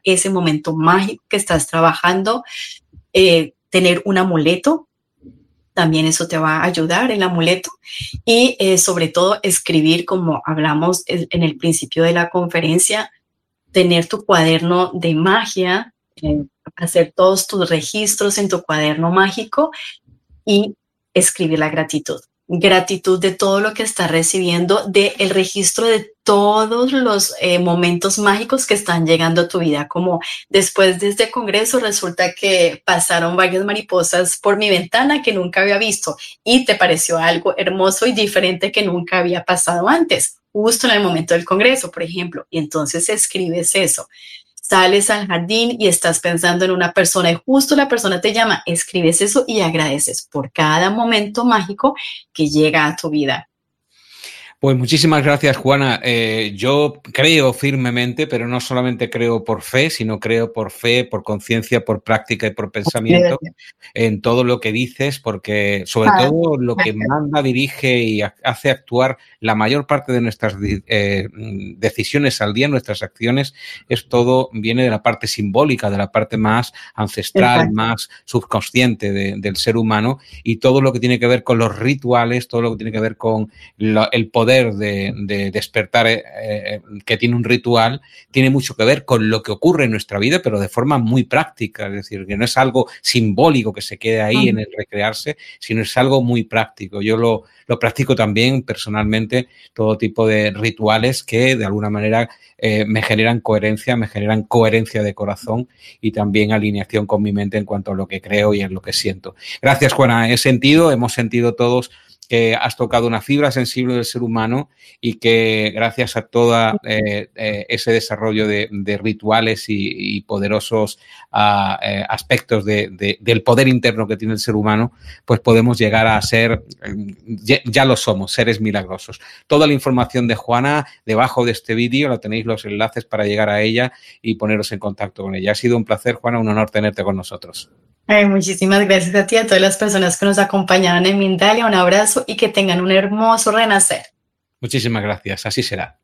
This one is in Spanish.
ese momento mágico que estás trabajando. Tener un amuleto, también eso te va a ayudar, el amuleto. Y sobre todo escribir, como hablamos en el principio de la conferencia, tener tu cuaderno de magia, hacer todos tus registros en tu cuaderno mágico y escribir la gratitud. Gratitud de todo lo que estás recibiendo, del registro de todos los momentos mágicos que están llegando a tu vida. Como después de este congreso resulta que pasaron varias mariposas por mi ventana que nunca había visto y te pareció algo hermoso y diferente que nunca había pasado antes, justo en el momento del congreso, por ejemplo. Y entonces escribes eso. Sales al jardín y estás pensando en una persona y justo la persona te llama, escribes eso y agradeces por cada momento mágico que llega a tu vida. Pues muchísimas gracias, Juana. Yo creo firmemente, pero no solamente creo por fe, sino creo por fe, por conciencia, por práctica y por pensamiento en todo lo que dices, porque sobre todo lo que manda, dirige y hace actuar la mayor parte de nuestras decisiones al día, nuestras acciones, viene de la parte simbólica, de la parte más ancestral, más subconsciente del ser humano, y todo lo que tiene que ver con los rituales, todo lo que tiene que ver con el poder de despertar que tiene un ritual, tiene mucho que ver con lo que ocurre en nuestra vida, pero de forma muy práctica. Es decir, que no es algo simbólico que se quede ahí en el recrearse, sino es algo muy práctico. Yo lo practico también personalmente, todo tipo de rituales que de alguna manera me generan coherencia de corazón y también alineación con mi mente en cuanto a lo que creo y en lo que siento. Gracias, Juana. Hemos sentido todos que has tocado una fibra sensible del ser humano y que gracias a todo ese desarrollo de rituales y poderosos aspectos del poder interno que tiene el ser humano, pues podemos llegar a ser, ya lo somos, seres milagrosos. Toda la información de Juana debajo de este vídeo, la tenéis los enlaces para llegar a ella y poneros en contacto con ella. Ha sido un placer, Juana, un honor tenerte con nosotros. Muchísimas gracias a ti, a todas las personas que nos acompañaron en Mindalia. Un abrazo y que tengan un hermoso renacer. Muchísimas gracias. Así será.